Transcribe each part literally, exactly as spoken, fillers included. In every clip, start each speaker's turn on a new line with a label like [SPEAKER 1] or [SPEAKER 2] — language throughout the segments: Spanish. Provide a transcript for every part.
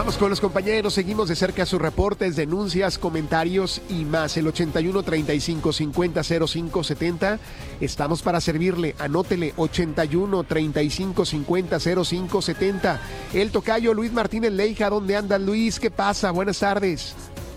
[SPEAKER 1] Vamos con los compañeros, seguimos de cerca sus reportes, denuncias, comentarios y más. El ochenta y uno, treinta y cinco, cincuenta, cero cinco, setenta. Estamos para servirle. Anótele ochenta y uno, treinta y cinco, cincuenta, cero cinco, setenta. El tocayo Luis Martínez Leija. ¿Dónde andas, Luis? ¿Qué pasa? Buenas tardes.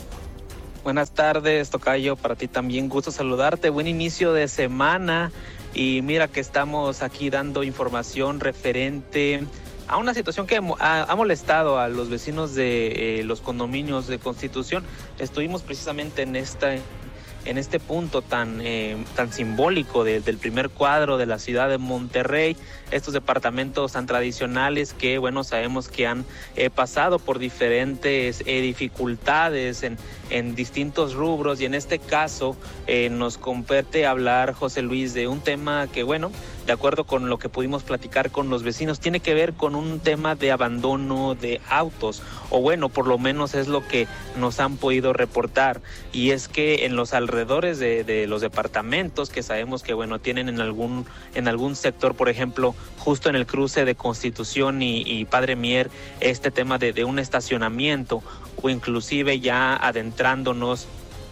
[SPEAKER 2] Buenas tardes, tocayo. Para ti también, gusto saludarte. Buen inicio de semana. Y mira que estamos aquí dando información referente a una situación que ha, ha molestado a los vecinos de eh, los condominios de Constitución. Estuvimos precisamente en esta en este punto tan eh, tan simbólico de, del primer cuadro de la ciudad de Monterrey, estos departamentos tan tradicionales que, bueno, sabemos que han eh, pasado por diferentes eh, dificultades en, en distintos rubros, y en este caso eh, nos compete hablar, José Luis, de un tema que, bueno, de acuerdo con lo que pudimos platicar con los vecinos, tiene que ver con un tema de abandono de autos, o bueno, por lo menos es lo que nos han podido reportar, y es que en los alrededores de, de los departamentos, que sabemos que, bueno, tienen en algún, en algún sector, por ejemplo, justo en el cruce de Constitución y, y Padre Mier, este tema de, de un estacionamiento, o inclusive ya adentrándonos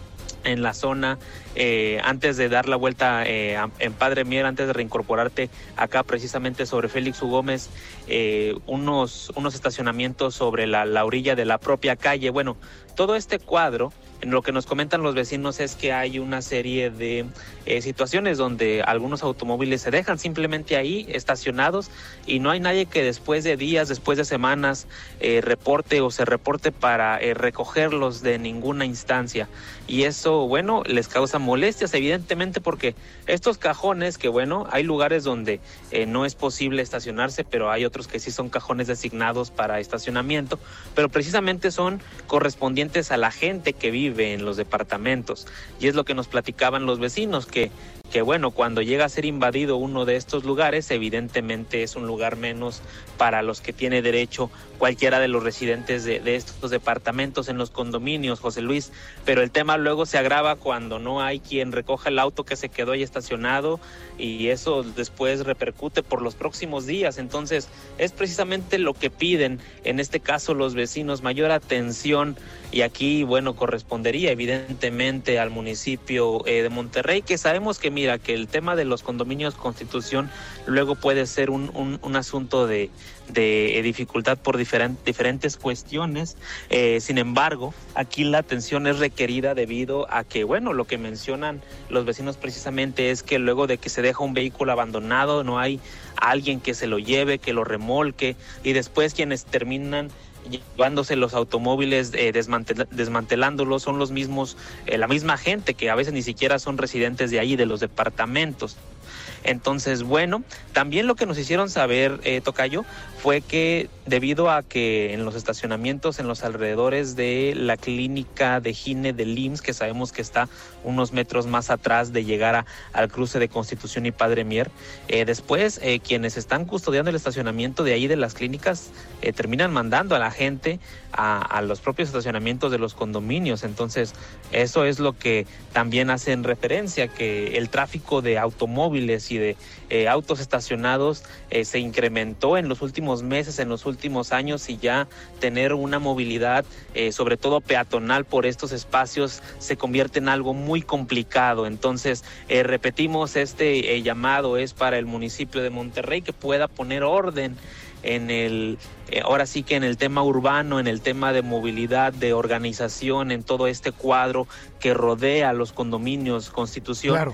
[SPEAKER 2] en la zona, eh, antes de dar la vuelta eh, en Padre Mier, antes de reincorporarte acá precisamente sobre Félix U. Gómez, eh, unos, unos estacionamientos sobre la, la orilla de la propia calle. Bueno, todo este cuadro, en lo que nos comentan los vecinos, es que hay una serie de eh, situaciones donde algunos automóviles se dejan simplemente ahí estacionados y no hay nadie que después de días, después de semanas, eh, reporte o se reporte para eh, recogerlos de ninguna instancia. Y eso, bueno, les causa molestias, evidentemente, porque estos cajones, que bueno, hay lugares donde eh, no es posible estacionarse, pero hay otros que sí son cajones designados para estacionamiento, pero precisamente son correspondientes a la gente que vive en los departamentos. Y es lo que nos platicaban los vecinos, que que bueno, cuando llega a ser invadido uno de estos lugares, evidentemente es un lugar menos para los que tiene derecho cualquiera de los residentes de, de estos departamentos en los condominios, José Luis. Pero el tema luego se agrava cuando no hay quien recoja el auto que se quedó ahí estacionado, y eso después repercute por los próximos días. Entonces es precisamente lo que piden en este caso los vecinos, mayor atención, y aquí, bueno, correspondería evidentemente al municipio eh, de Monterrey, que sabemos que, mira, que el tema de los condominios Constitución luego puede ser un, un, un asunto de, de dificultad por diferent, diferentes cuestiones. Eh, sin embargo, aquí la atención es requerida debido a que, bueno, lo que mencionan los vecinos precisamente es que luego de que se deja un vehículo abandonado, no hay alguien que se lo lleve, que lo remolque, y después quienes terminan llevándose los automóviles, eh, desmantel, desmantelándolos, son los mismos, eh, la misma gente que a veces ni siquiera son residentes de ahí, de los departamentos. Entonces, bueno, también lo que nos hicieron saber, eh, tocayo, fue que debido a que en los estacionamientos, en los alrededores de la clínica de Gine del I M S S, que sabemos que está unos metros más atrás de llegar a, al cruce de Constitución y Padre Mier, eh, después eh, quienes están custodiando el estacionamiento de ahí de las clínicas eh, terminan mandando a la gente a, a los propios estacionamientos de los condominios. Entonces, eso es lo que también hacen referencia, que el tráfico de automóviles y de eh, autos estacionados eh, se incrementó en los últimos meses, en los últimos años, y ya tener una movilidad, eh, sobre todo peatonal, por estos espacios se convierte en algo muy complicado. Entonces, eh, repetimos, este eh, llamado es para el municipio de Monterrey, que pueda poner orden en el, eh, ahora sí que en el tema urbano, en el tema de movilidad, de organización, en todo este cuadro que rodea los condominios Constitución.
[SPEAKER 1] Claro.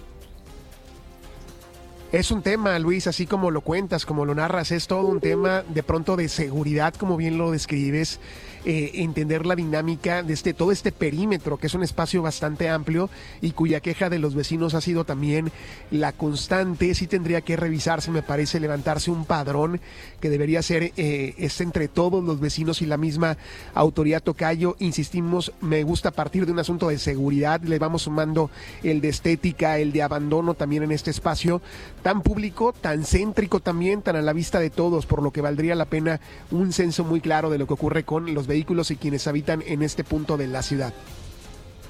[SPEAKER 1] Es un tema, Luis, así como lo cuentas, como lo narras, es todo un tema de pronto de seguridad, como bien lo describes, eh, entender la dinámica de este, todo este perímetro, que es un espacio bastante amplio y cuya queja de los vecinos ha sido también la constante. Sí tendría que revisarse, me parece, levantarse un padrón que debería ser eh, es entre todos los vecinos y la misma autoridad, tocayo. Insistimos, me gusta partir de un asunto de seguridad, le vamos sumando el de estética, el de abandono también en este espacio tan público, tan céntrico también, tan a la vista de todos, por lo que valdría la pena un censo muy claro de lo que ocurre con los vehículos y quienes habitan en este punto de la ciudad.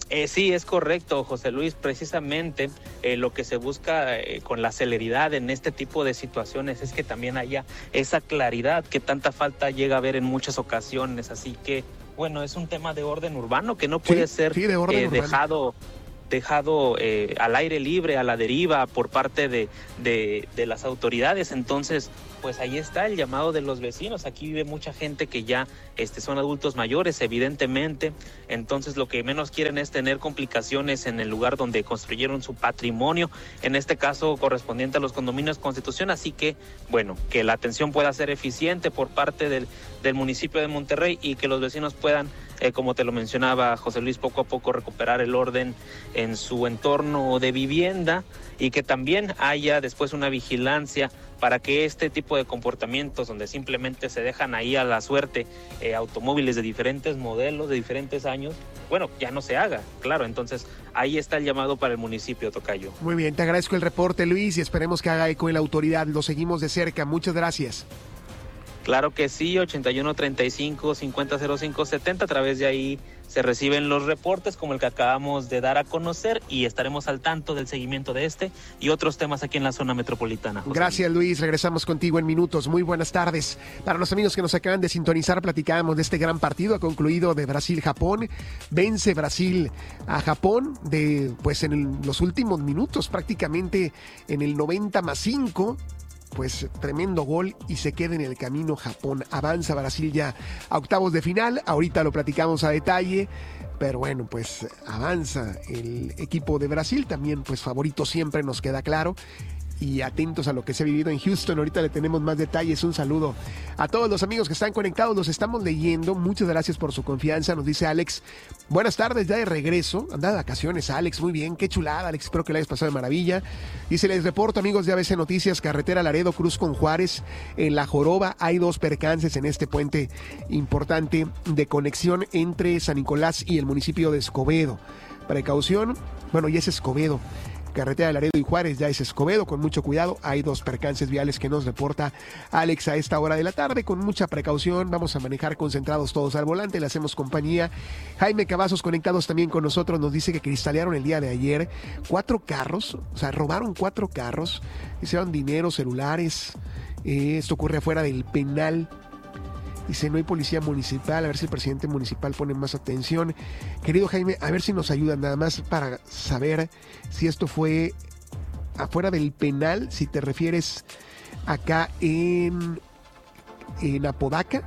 [SPEAKER 2] Eh, sí, es correcto, José Luis. Precisamente eh, lo que se busca eh, con la celeridad en este tipo de situaciones es que también haya esa claridad que tanta falta llega a haber en muchas ocasiones. Así que, bueno, es un tema de orden urbano que no puede
[SPEAKER 1] sí,
[SPEAKER 2] ser
[SPEAKER 1] sí, de orden
[SPEAKER 2] eh,
[SPEAKER 1] urbano.
[SPEAKER 2] dejado... dejado eh, al aire libre, a la deriva por parte de, de, de las autoridades. Entonces, pues ahí está el llamado de los vecinos. Aquí vive mucha gente que ya este, son adultos mayores, evidentemente. Entonces, lo que menos quieren es tener complicaciones en el lugar donde construyeron su patrimonio, en este caso correspondiente a los condominios Constitución. Así que, bueno, que la atención pueda ser eficiente por parte del, del municipio de Monterrey y que los vecinos puedan, eh, como te lo mencionaba José Luis, poco a poco recuperar el orden en su entorno de vivienda, y que también haya después una vigilancia para que este tipo de comportamientos donde simplemente se dejan ahí a la suerte eh, automóviles de diferentes modelos, de diferentes años, bueno, ya no se haga, claro. Entonces ahí está el llamado para el municipio, tocayo.
[SPEAKER 1] Muy bien, te agradezco el reporte, Luis, y esperemos que haga eco en la autoridad. Lo seguimos de cerca. Muchas gracias.
[SPEAKER 2] Claro que sí, ochenta y uno treinta y cinco cincuenta cero cinco setenta, a través de ahí se reciben los reportes como el que acabamos de dar a conocer, y estaremos al tanto del seguimiento de este y otros temas aquí en la zona metropolitana. José
[SPEAKER 1] Gracias, Luis. Regresamos contigo en minutos. Muy buenas tardes. Para los amigos que nos acaban de sintonizar, platicábamos de este gran partido. Ha concluido de Brasil-Japón. Vence Brasil a Japón de, pues, en el, los últimos minutos, prácticamente en el noventa más cinco. Pues tremendo gol, y se queda en el camino Japón. Avanza Brasil ya a octavos de final. Ahorita lo platicamos a detalle, pero bueno, pues avanza el equipo de Brasil. También pues favorito siempre, nos queda claro. Y atentos a lo que se ha vivido en Houston. Ahorita le tenemos más detalles. Un saludo a todos los amigos que están conectados. Los estamos leyendo. Muchas gracias por su confianza. Nos dice Alex: buenas tardes, ya de regreso. Anda de vacaciones, Alex. Muy bien, qué chulada, Alex. Espero que la hayas pasado de maravilla. Dice: les reporto, amigos de A B C Noticias, carretera Laredo Cruz con Juárez, en La Joroba hay dos percances en este puente importante de conexión entre San Nicolás y el municipio de Escobedo. Precaución, bueno, ya es Escobedo. Carretera de Laredo y Juárez, ya es Escobedo, con mucho cuidado. Hay dos percances viales que nos reporta Alex a esta hora de la tarde. Con mucha precaución, vamos a manejar concentrados todos al volante, le hacemos compañía. Jaime Cavazos, conectados también con nosotros, nos dice que cristalearon el día de ayer cuatro carros, o sea, robaron cuatro carros, hicieron dinero, celulares. Eh, esto ocurre afuera del penal. Dice: no hay policía municipal, a ver si el presidente municipal pone más atención. Querido Jaime, a ver si nos ayudan nada más para saber si esto fue afuera del penal, si te refieres acá en, en Apodaca,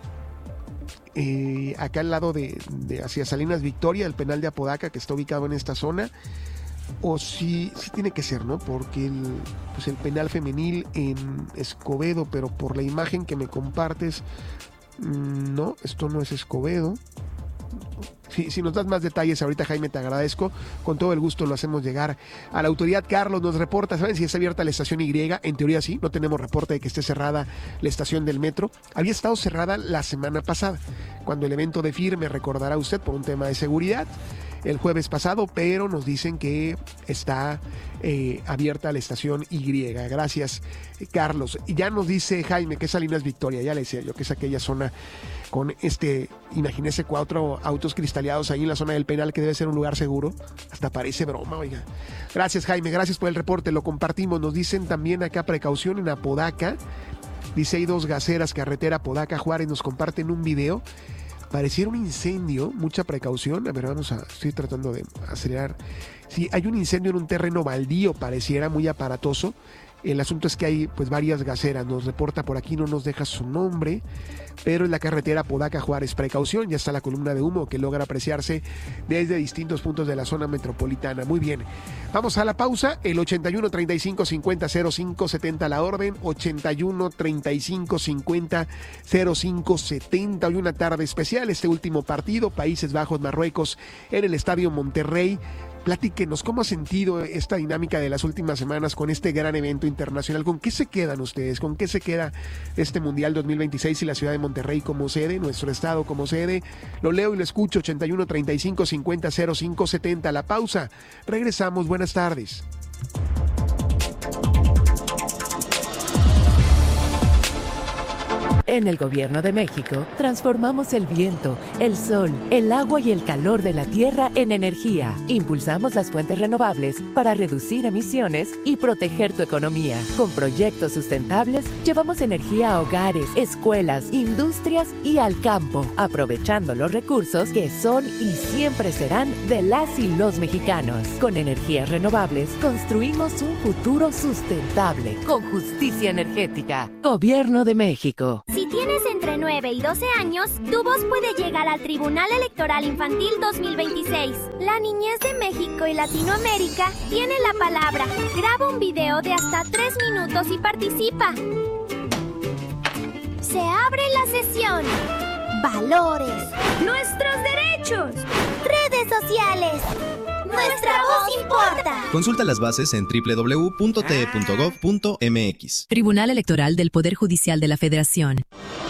[SPEAKER 1] eh, acá al lado de, de hacia Salinas Victoria, el penal de Apodaca que está ubicado en esta zona, o si, si tiene que ser, ¿no? Porque el, pues el penal femenil en Escobedo, pero por la imagen que me compartes, no, esto no es Escobedo. Si, si nos das más detalles ahorita, Jaime, te agradezco. Con todo el gusto lo hacemos llegar a la autoridad. Carlos nos reporta: ¿saben si está abierta la estación Y? En teoría sí, no tenemos reporte de que esté cerrada la estación del metro. Había estado cerrada la semana pasada, cuando el evento de Firme, recordará usted, por un tema de seguridad, el jueves pasado, pero nos dicen que está eh, abierta la estación Y. Gracias, Carlos. Y ya nos dice Jaime que es Salinas Victoria, ya le decía yo que es aquella zona con este, imagínese, cuatro autos cristaleados ahí en la zona del penal, que debe ser un lugar seguro. Hasta parece broma, oiga. Gracias, Jaime, gracias por el reporte, lo compartimos. Nos dicen también acá precaución en Apodaca. Dice: hay dos gaceras, carretera Apodaca Juárez, nos comparten un video. Pareciera un incendio, mucha precaución. A ver, vamos a, estoy tratando de acelerar. Sí, hay un incendio en un terreno baldío, pareciera muy aparatoso. El asunto es que hay pues varias gaceras. Nos reporta por aquí, no nos deja su nombre, pero en la carretera Apodaca Juárez, precaución. Ya está la columna de humo que logra apreciarse desde distintos puntos de la zona metropolitana. Muy bien, vamos a la pausa. El ochenta y uno treinta y cinco cincuenta cero cinco setenta, la orden ochenta y uno treinta y cinco cincuenta cero cinco setenta. Hoy una tarde especial, este último partido, Países Bajos Marruecos, en el Estadio Monterrey. Platíquenos, ¿cómo ha sentido esta dinámica de las últimas semanas con este gran evento internacional? ¿Con qué se quedan ustedes? ¿Con qué se queda este Mundial dos mil veintiséis y la ciudad de Monterrey como sede, nuestro estado como sede? Lo leo y lo escucho: ochenta y uno treinta y cinco cincuenta cero cinco setenta. La pausa. Regresamos. Buenas tardes.
[SPEAKER 3] En el Gobierno de México, transformamos el viento, el sol, el agua y el calor de la tierra en energía. Impulsamos las fuentes renovables para reducir emisiones y proteger tu economía. Con proyectos sustentables, llevamos energía a hogares, escuelas, industrias y al campo, aprovechando los recursos que son y siempre serán de las y los mexicanos. Con energías renovables, construimos un futuro sustentable, con justicia energética. Gobierno de México.
[SPEAKER 4] Si tienes entre nueve y doce años, tu voz puede llegar al Tribunal Electoral Infantil dos mil veintiséis. La niñez de México y Latinoamérica tiene la palabra. Graba un video de hasta tres minutos y participa. Se abre la sesión. Valores. Nuestros derechos. Redes sociales. Nuestra voz importa.
[SPEAKER 5] Consulta las bases en doble u doble u doble u punto t e punto gov punto m x.
[SPEAKER 6] Tribunal Electoral del Poder Judicial de la Federación.